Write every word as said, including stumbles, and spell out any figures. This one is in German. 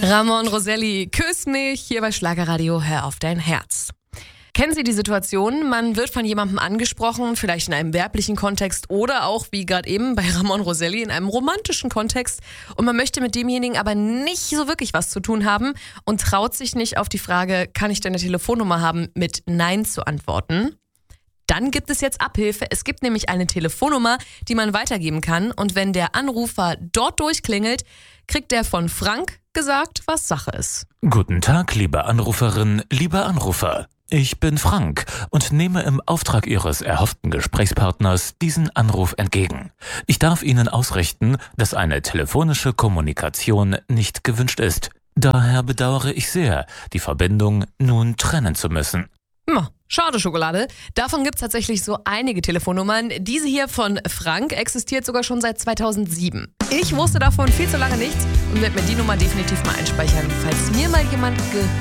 Ramon Roselli, küss mich, hier bei Schlagerradio, hör auf dein Herz. Kennen Sie die Situation, man wird von jemandem angesprochen, vielleicht in einem werblichen Kontext oder auch, wie gerade eben bei Ramon Roselli, in einem romantischen Kontext und man möchte mit demjenigen aber nicht so wirklich was zu tun haben und traut sich nicht auf die Frage, kann ich deine Telefonnummer haben, mit Nein zu antworten? Dann gibt es jetzt Abhilfe. Es gibt nämlich eine Telefonnummer, die man weitergeben kann und wenn der Anrufer dort durchklingelt, kriegt der von Frank gesagt, was Sache ist. Guten Tag, liebe Anruferin, lieber Anrufer. Ich bin Frank und nehme im Auftrag Ihres erhofften Gesprächspartners diesen Anruf entgegen. Ich darf Ihnen ausrichten, dass eine telefonische Kommunikation nicht gewünscht ist. Daher bedauere ich sehr, die Verbindung nun trennen zu müssen. Hm, schade Schokolade. Davon gibt es tatsächlich so einige Telefonnummern. Diese hier von Frank existiert sogar schon seit zweitausendsieben. Ich wusste davon viel zu lange nichts und werde mir die Nummer definitiv mal einspeichern, falls mir mal jemand